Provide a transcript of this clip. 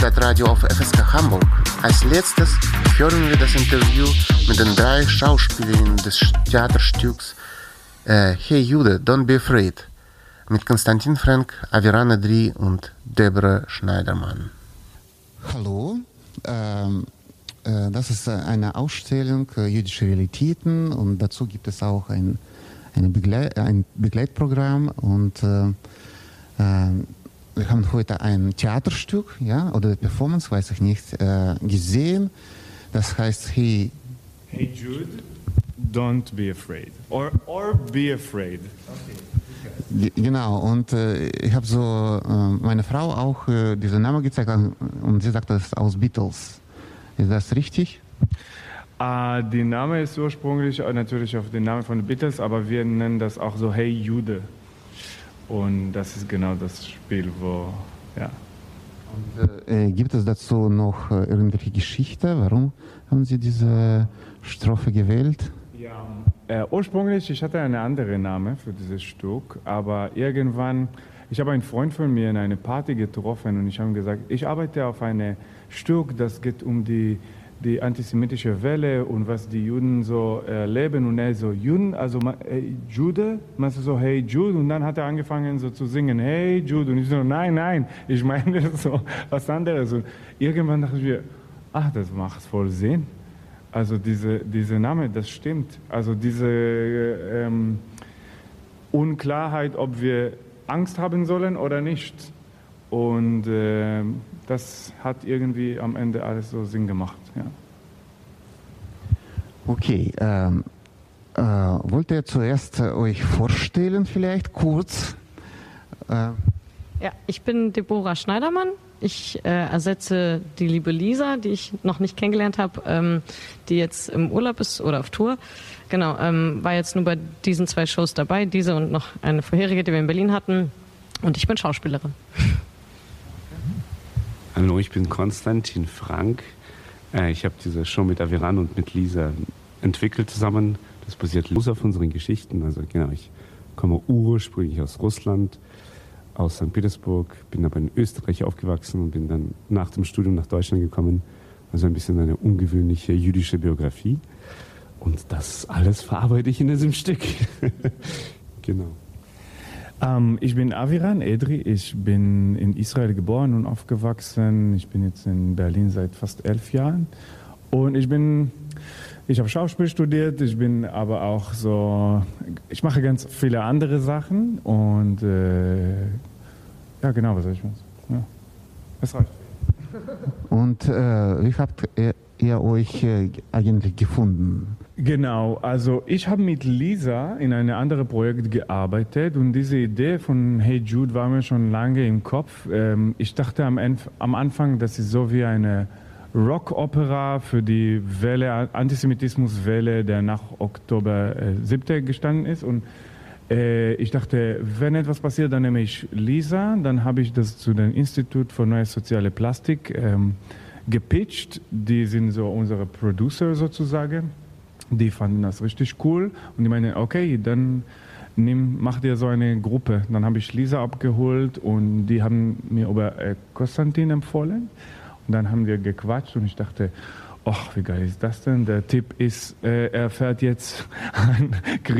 Stadtradio auf FSK Hamburg. Als letztes hören wir das Interview mit den 3 Schauspielerinnen des Theaterstücks Hey Jude, Don't Be Afraid mit Konstantin Frank, Aviran Edri und Deborah Schneidermann. Hallo, das ist eine Ausstellung jüdische Realitäten und dazu gibt es auch ein Begleitprogramm und wir haben heute ein Theaterstück, ja, oder Performance, weiß ich nicht, gesehen. Das heißt Hey Jude, Don't Be Afraid. Or Be Afraid. Okay. Genau, und ich habe so meine Frau auch diesen Namen gezeigt und sie sagt, das ist aus Beatles. Ist das richtig? Der Name ist ursprünglich natürlich auf den Namen von den Beatles, aber wir nennen das auch so Hey Jude. Und das ist genau das Spiel, wo, ja. Und, gibt es dazu noch irgendwelche Geschichte? Warum haben Sie diese Strophe gewählt? Ja, ursprünglich, ich hatte einen anderen Namen für dieses Stück, aber irgendwann, ich habe einen Freund von mir in einer Party getroffen und ich habe gesagt, ich arbeite auf einem Stück, das geht um die antisemitische Welle und was die Juden so erleben. Und er so, Juden, also Jude, meinst du so, hey Jude? Und dann hat er angefangen so zu singen, hey Jude. Und ich so, nein, ich meine so was anderes. Und irgendwann dachte ich mir, ach, das macht voll Sinn. Also diese Name, das stimmt. Also diese Unklarheit, ob wir Angst haben sollen oder nicht. Und das hat irgendwie am Ende alles so Sinn gemacht. Ja. Okay, wollt ihr zuerst euch vorstellen vielleicht kurz? Ja, ich bin Deborah Schneidermann. Ich ersetze die liebe Lisa, die ich noch nicht kennengelernt habe, die jetzt im Urlaub ist oder auf Tour. Genau, war jetzt nur bei diesen 2 Shows dabei, diese und noch eine vorherige, die wir in Berlin hatten. Und ich bin Schauspielerin. Hallo, ich bin Konstantin Frank. Ich habe diese Show mit Aviran und mit Lisa entwickelt zusammen. Das basiert los auf unseren Geschichten. Also genau, ich komme ursprünglich aus Russland, aus St. Petersburg, bin aber in Österreich aufgewachsen und bin dann nach dem Studium nach Deutschland gekommen. Also ein bisschen eine ungewöhnliche jüdische Biografie. Und das alles verarbeite ich in diesem Stück. Genau. Ich bin Aviran Edri, ich bin in Israel geboren und aufgewachsen. Ich bin jetzt in Berlin seit fast 11 Jahren. Und ich habe Schauspiel studiert, ich bin aber auch so, ich mache ganz viele andere Sachen. Und ja, genau, was soll ich machen? Ja, das reicht. Und wie habt ihr euch eigentlich gefunden? Genau, also ich habe mit Lisa in einem anderen Projekt gearbeitet und diese Idee von Hey Jude war mir schon lange im Kopf. Ich dachte am Anfang, das ist so wie eine Rockopera für die Welle, Antisemitismuswelle, der nach Oktober 7. gestanden ist. Und ich dachte, wenn etwas passiert, dann nehme ich Lisa, dann habe ich das zu dem Institut für Neue Soziale Plastik gepitcht. Die sind so unsere Producer sozusagen. Die fanden das richtig cool und die meinen, okay, dann mach dir so eine Gruppe. Dann habe ich Lisa abgeholt und die haben mir über Konstantin empfohlen. Und dann haben wir gequatscht und ich dachte, ach, wie geil ist das denn? Der Tipp ist, er fährt jetzt ein